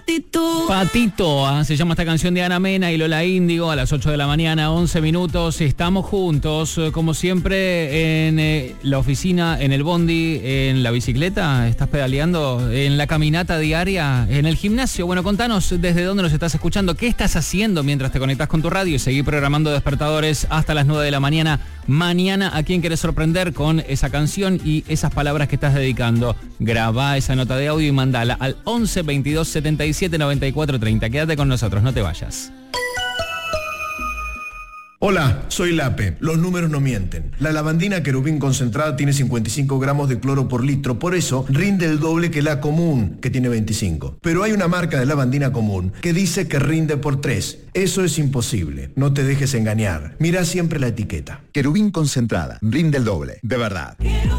Patito, se llama esta canción de Ana Mena y Lola Índigo, a las 8 de la mañana, 11 minutos. Estamos juntos, como siempre, en la oficina, en el bondi, en la bicicleta. ¿Estás pedaleando? ¿En la caminata diaria? ¿En el gimnasio? Bueno, contanos desde dónde nos estás escuchando. ¿Qué estás haciendo mientras te conectás con tu radio? Y seguí programando despertadores hasta las 9 de la mañana. Mañana, ¿a quién querés sorprender con esa canción y esas palabras que estás dedicando? Grabá esa nota de audio y mandala al 11 22 77 94 30. Quédate con nosotros, no te vayas. Hola, soy Lape. Los números no mienten. La lavandina Querubín concentrada tiene 55 gramos de cloro por litro, por eso rinde el doble que la común, que tiene 25. Pero hay una marca de lavandina común que dice que rinde por 3. Eso es imposible. No te dejes engañar. Mira siempre la etiqueta. Querubín concentrada, rinde el doble, de verdad.